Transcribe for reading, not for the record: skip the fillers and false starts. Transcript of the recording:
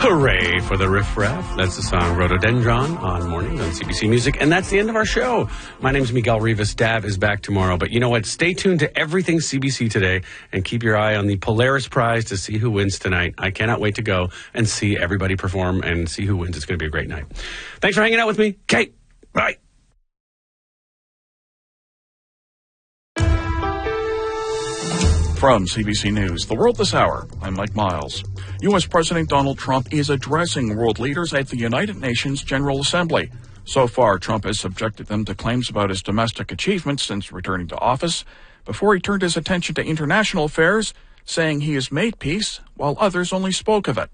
Hooray for the riffraff. That's the song Rhododendron on Mornings on CBC Music. And that's the end of our show. My name's Miguel Rivas. Dav is back tomorrow. But you know what? Stay tuned to everything CBC today and keep your eye on the Polaris Prize to see who wins tonight. I cannot wait to go and see everybody perform and see who wins. It's going to be a great night. Thanks for hanging out with me. Kate, bye. From CBC News, The World This Hour, I'm Mike Miles. U.S. President Donald Trump is addressing world leaders at the United Nations General Assembly. So far, Trump has subjected them to claims about his domestic achievements since returning to office, before he turned his attention to international affairs, saying he has made peace while others only spoke of it.